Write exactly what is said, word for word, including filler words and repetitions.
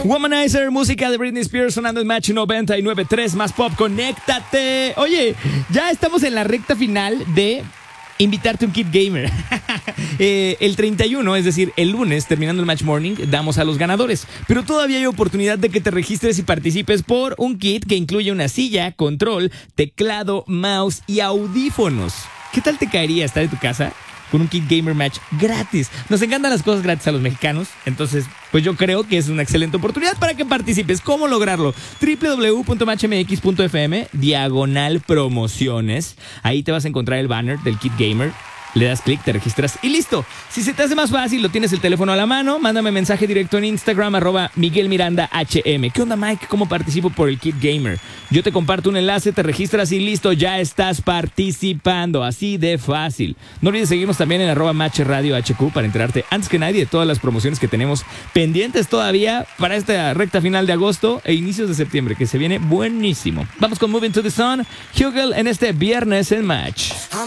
Womanizer, música de Britney Spears sonando en Match noventa y nueve punto tres, más pop, conéctate. Oye, ya estamos en la recta final de invitarte a un kit gamer. eh, el treinta y uno, es decir, el lunes, terminando el Match Morning, damos a los ganadores. Pero todavía hay oportunidad de que te registres y participes por un kit que incluye una silla, control, teclado, mouse y audífonos. ¿Qué tal te caería estar en tu casa con un kit gamer match gratis? Nos encantan las cosas gratis a los mexicanos, entonces pues yo creo que es una excelente oportunidad para que participes. ¿Cómo lograrlo? doble u doble u doble u punto match m x punto f m diagonal promociones. Ahí te vas a encontrar el banner del kit gamer. Le das clic, te registras y listo. Si se te hace más fácil, lo tienes el teléfono a la mano, mándame mensaje directo en Instagram, arroba Miguel Miranda H M. ¿Qué onda, Mike? ¿Cómo participo por el Kit Gamer? Yo te comparto un enlace, te registras y listo, ya estás participando. Así de fácil. No olvides seguirnos también en arroba Match Radio H Q para enterarte antes que nadie de todas las promociones que tenemos pendientes todavía para esta recta final de agosto e inicios de septiembre, que se viene buenísimo. Vamos con Moving to the Sun, Hugel en este viernes en Match.